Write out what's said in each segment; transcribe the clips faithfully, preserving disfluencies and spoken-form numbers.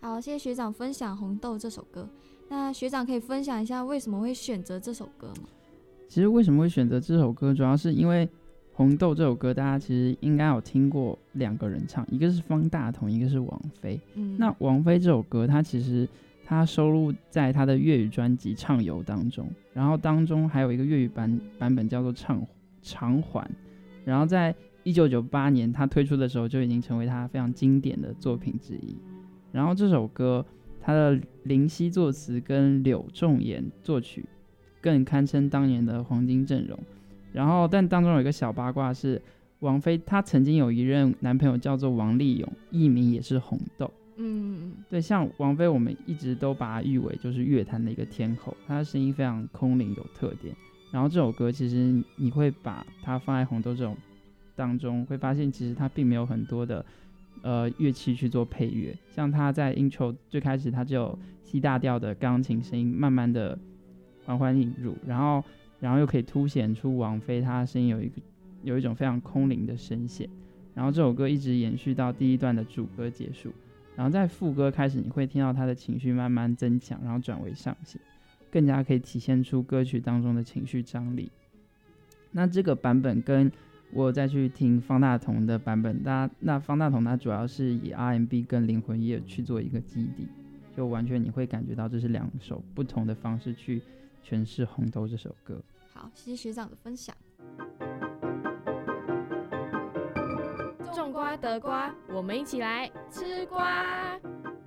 好，谢谢学长分享《红豆》这首歌。那学长可以分享一下为什么会选择这首歌吗？ 其实为什么会选择这首歌，主要是因为《红豆》这首歌，大家其实应该有听过两个人唱，一个是方大同，一个是王菲。嗯，那王菲这首歌，它其实它收录在她的粤语专辑《畅游》当中，然后当中还有一个粤语 版, 版本叫做《唱偿还》，然后在一九九八年她推出的时候就已经成为她非常经典的作品之一。然后这首歌它的林夕作词跟柳仲言作曲，更堪称当年的黄金阵容。然后但当中有一个小八卦是，王菲她曾经有一任男朋友叫做王力宏，艺名也是红豆。嗯，对，像王菲我们一直都把她誉为就是乐坛的一个天后，她的声音非常空灵有特点。然后这首歌其实你会把它放在红豆这种当中，会发现其实它并没有很多的呃乐器去做配乐，像它在 intro 最开始它就有 C 大调的钢琴声音慢慢的缓缓引入，然后然后又可以凸显出王菲她的声音有一个有一种非常空灵的声线。然后这首歌一直延续到第一段的主歌结束，然后在副歌开始你会听到他的情绪慢慢增强，然后转为上行，更加可以体现出歌曲当中的情绪张力。那这个版本跟我有再去听方大同的版本，那那方大同他主要是以 R and B 跟灵魂乐去做一个基底，就完全你会感觉到这是两首不同的方式去诠释《红豆》这首歌。 好，谢谢学长的分享。 种瓜得瓜，我们一起来吃瓜。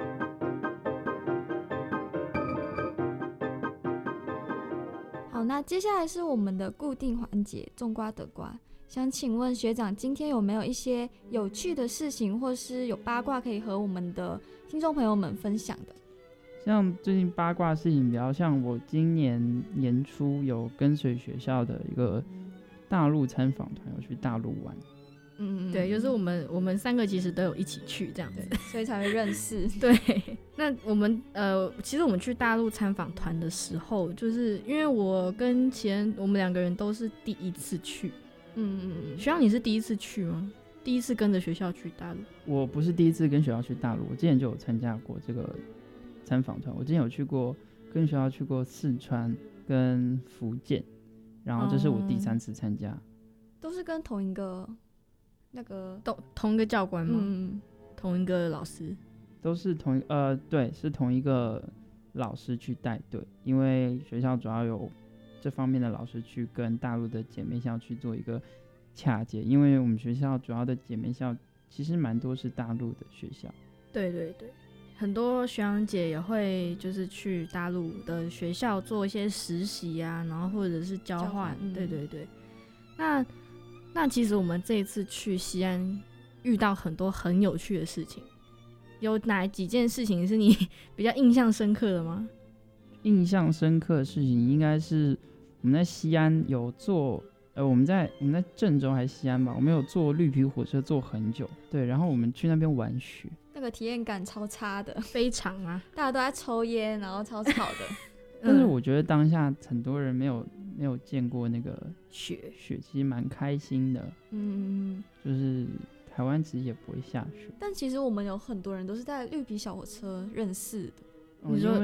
好，那接下来是我们的固定环节种瓜得瓜，想请问学长今天有没有一些有趣的事情或是有八卦可以和我们的听众朋友们分享的？ 像最近八卦事情比较像我今年年初有跟随学校的一个大陆参访团有去大陆玩。 嗯，对，就是我们我们三个其实都有一起去这样子， 所以才会认识。 对，那我们呃，其实我们去大陆参访团的时候，就是因为我跟齐恩我们两个人都是第一次去。嗯嗯嗯，学长你是第一次去吗？第一次跟着学校去大陆？ 我不是第一次跟学校去大陆，我之前就有参加过这个参访团。我之前有去过跟学校去过四川跟福建，然后这是我第三次参加。哦， 都是跟同一个那个同同一个教官吗？嗯，同一个老师， 都是同一呃对，是同一个老师去带队，因为学校主要有这方面的老师去跟大陆的姐妹校去做一个洽接，因为我们学校主要的姐妹校其实蛮多是大陆的学校。 对对对，很多学长姐也会就是去大陆的学校做一些实习啊，然后或者是交换。嗯，对对对。那那其实我们这一次去西安遇到很多很有趣的事情，有哪几件事情是你比较印象深刻的吗？ 印象深刻的事情应该是我们在西安有坐呃，我们在我们在郑州还是西安吧，我们有坐绿皮火车坐很久。对，然后我们去那边玩雪， 那个体验感超差的， 非常啊， 大家都在抽烟，然后超吵的。 但是我觉得当下很多人没有没有见过那个雪， 雪其实蛮开心的。嗯，就是台湾其实也不会下雪， 但其实我们有很多人都是在绿皮小火车认识的。 你说